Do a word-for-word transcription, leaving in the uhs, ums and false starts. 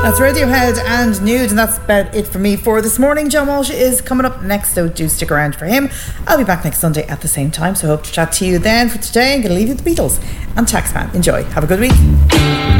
That's Radiohead and Nude, and that's about it for me for this morning. John Walsh is coming up next, so do stick around for him. I'll be back next Sunday at the same time, so hope to chat to you then. For today, I'm going to leave you with the Beatles and Taxman. Enjoy. Have a good week.